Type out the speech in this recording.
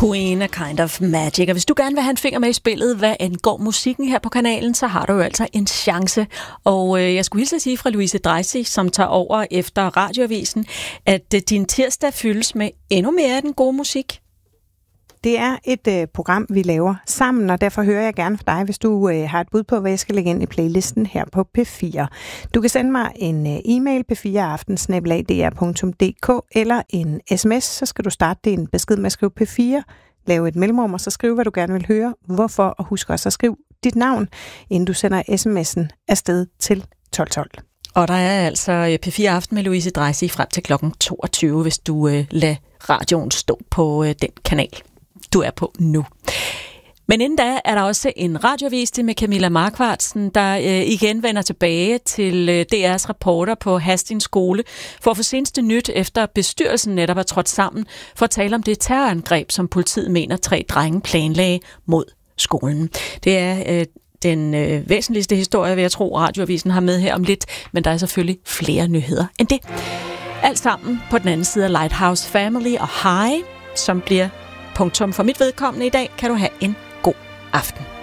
Queen, A Kind of Magic. Og hvis du gerne vil have en finger med i spillet, hvad angår musikken her på kanalen, så har du jo altså en chance. Og jeg skulle hilse at sige fra Louise Dreisig, som tager over efter Radioavisen, at din tirsdag fyldes med endnu mere af den gode musik. Det er et program, vi laver sammen, og derfor hører jeg gerne fra dig, hvis du har et bud på, hvad jeg skal lægge ind i playlisten her på P4. Du kan sende mig en e-mail p4aften@dr.dk eller en sms, så skal du starte din besked med at skrive P4, lave et mellemrum, og så skrive, hvad du gerne vil høre, hvorfor, og husk også at skrive dit navn, inden du sender sms'en afsted til 1212. Og der er altså P4 Aften med Louise Dreisig frem til klokken 22, hvis du lader radioen stå på den kanal, du er på nu. Men inden da er der også en radioavis med Camilla Markvartsen, der igen vender tilbage til DR's reporter på Hastings skole for at få seneste nyt, efter bestyrelsen netop er trådt sammen for at tale om det terrorangreb, som politiet mener 3 drenge planlagde mod skolen. Det er den væsentligste historie, vil jeg tro, radioavisen har med her om lidt, men der er selvfølgelig flere nyheder end det. Alt sammen på den anden side af Lighthouse Family og High, som bliver punktum for mit vedkommende i dag. Kan du have en god aften.